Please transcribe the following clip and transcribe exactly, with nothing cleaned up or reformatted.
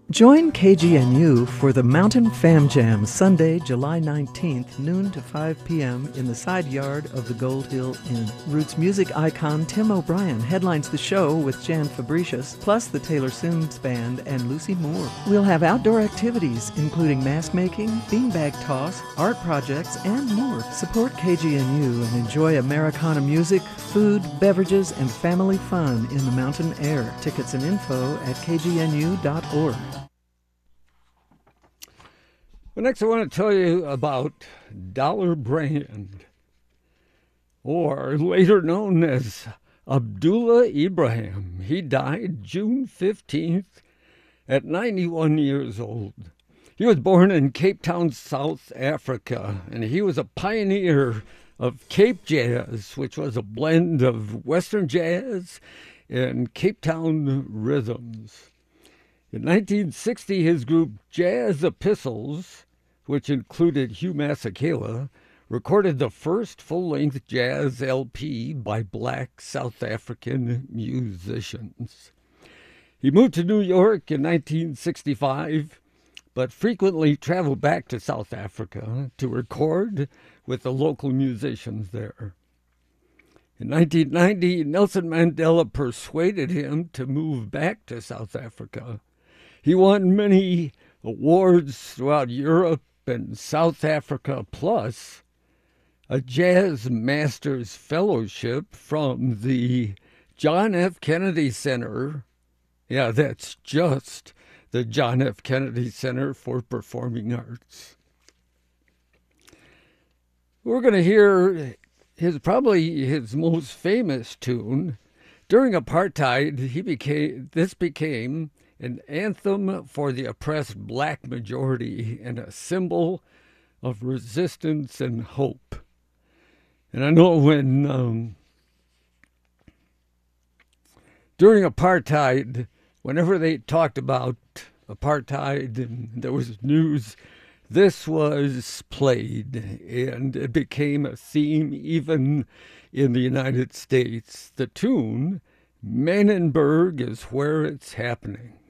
Join K G N U for the Mountain Fam Jam, Sunday, July nineteenth, noon to five p.m. in the side yard of the Gold Hill Inn. Roots music icon Tim O'Brien headlines the show with Jan Fabricius, plus the Taylor Sims Band and Lucy Moore. We'll have outdoor activities, including mask making, beanbag toss, art projects, and more. Support K G N U and enjoy Americana music, food, beverages, and family fun in the mountain air. Tickets and info at k g n u dot org. Well, next I want to tell you about Dollar Brand, or later known as Abdullah Ibrahim. He died June fifteenth at ninety-one years old. He was born in Cape Town, South Africa, and he was a pioneer of Cape Jazz, which was a blend of Western jazz and Cape Town rhythms. In nineteen sixty, his group Jazz Epistles, which included Hugh Masekela, recorded the first full-length jazz L P by black South African musicians. He moved to New York in nineteen sixty-five, but frequently traveled back to South Africa to record with the local musicians there. In nineteen ninety, Nelson Mandela persuaded him to move back to South Africa. He won many awards throughout Europe and South Africa, plus a Jazz Masters Fellowship from the John F. Kennedy Center. Yeah, that's just the John F. Kennedy Center for Performing Arts. We're going to hear his probably his most famous tune. During apartheid, he became this became an anthem for the oppressed black majority and a symbol of resistance and hope. And I know when um, during apartheid, whenever they talked about apartheid and there was news, this was played, and it became a theme even in the United States. The tune, Manenberg is Where It's Happening.